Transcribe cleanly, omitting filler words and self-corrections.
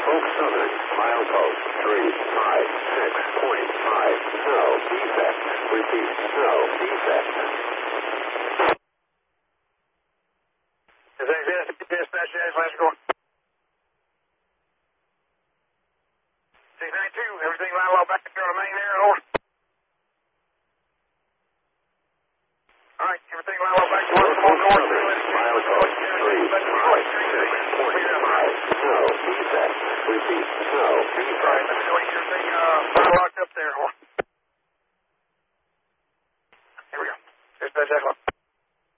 Norfolk Southern, milepost 356.5. Snow defect. Repeat, snow defect. Dispatch, let's go. 692, everything line low back to the main there, over. Alright, everything line low back to the north. Milepost 356.5. Snow defect. Repeat, snow defect. Alright, let's go, everything locked up there, over. Here we go. Dispatch,